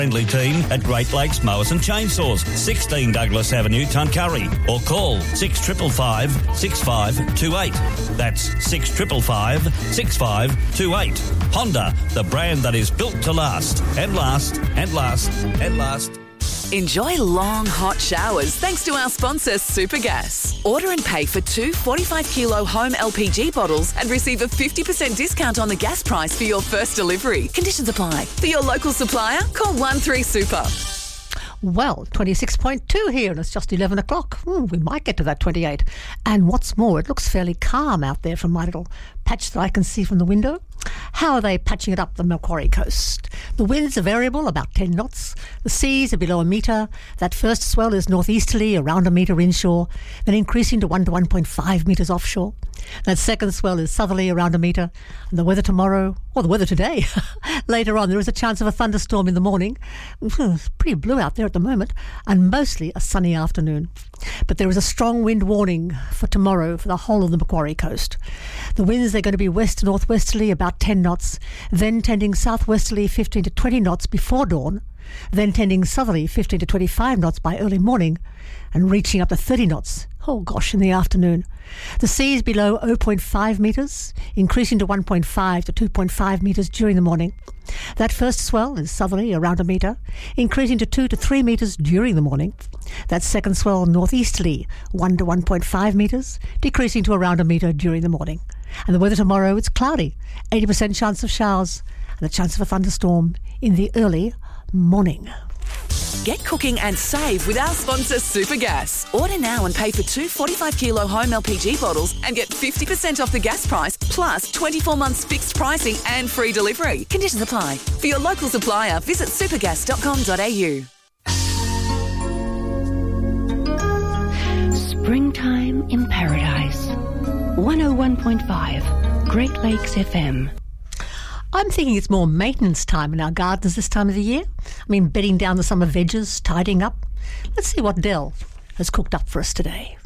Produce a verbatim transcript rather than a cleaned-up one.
Friendly team at Great Lakes Mowers and Chainsaws, sixteen Douglas Avenue, Tuncurry, or call six five five, six five two eight. That's six five five, six five two eight. Honda, the brand that is built to last, and last, and last, and last. Enjoy long, hot showers thanks to our sponsor, Supergas. Order and pay for two forty-five kilo home L P G bottles and receive a fifty percent discount on the gas price for your first delivery. Conditions apply. For your local supplier, call one three super. Well, twenty-six point two here, and it's just eleven o'clock. Hmm, we might get to that twenty-eight. And what's more, it looks fairly calm out there from my little patch that I can see from the window. How are they patching it up the Macquarie coast? The winds are variable, about ten knots. The seas are below a metre. That first swell is northeasterly, around a metre inshore, then increasing to one to one point five metres offshore. That second swell is southerly, around a metre. And the weather tomorrow, or the weather today, later on, there is a chance of a thunderstorm in the morning. It's pretty blue out there at the moment, and mostly a sunny afternoon. But there is a strong wind warning for tomorrow for the whole of the Macquarie coast. The winds are going to be west to northwesterly, about ten knots, then tending southwesterly fifteen to twenty knots before dawn, then tending southerly fifteen to twenty-five knots by early morning, and reaching up to thirty knots, oh gosh, in the afternoon. The sea is below zero point five metres, increasing to one point five to two point five metres during the morning. That first swell is southerly, around a metre, increasing to two to three metres during the morning. That second swell northeasterly, one to one point five metres, decreasing to around a metre during the morning. And the weather tomorrow, it's cloudy, eighty percent chance of showers, and the chance of a thunderstorm in the early morning. Get cooking and save with our sponsor, Supergas. Order now and pay for two forty-five kilo home L P G bottles and get fifty percent off the gas price, plus twenty-four months fixed pricing and free delivery. Conditions apply. For your local supplier, visit supergas dot com dot a u. Springtime in Paradise. one oh one point five, Great Lakes F M. I'm thinking it's more maintenance time in our gardens this time of the year. I mean, bedding down the summer veggies, tidying up. Let's see what Dell has cooked up for us today.